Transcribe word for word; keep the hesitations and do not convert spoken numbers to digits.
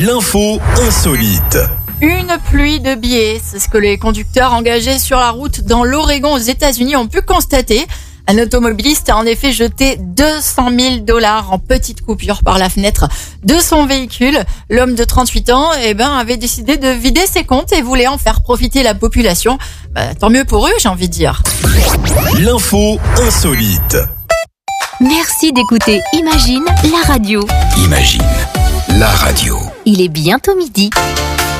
L'info insolite. Une pluie de billets, c'est ce que les conducteurs engagés sur la route dans l'Oregon aux États-Unis ont pu constater. Un automobiliste a en effet jeté deux cent mille dollars en petites coupures par la fenêtre de son véhicule. L'homme de trente-huit ans eh ben, avait décidé de vider ses comptes et voulait en faire profiter la population. Bah, tant mieux pour eux, j'ai envie de dire. L'info insolite. Merci d'écouter Imagine la radio. Imagine la radio. Il est bientôt midi.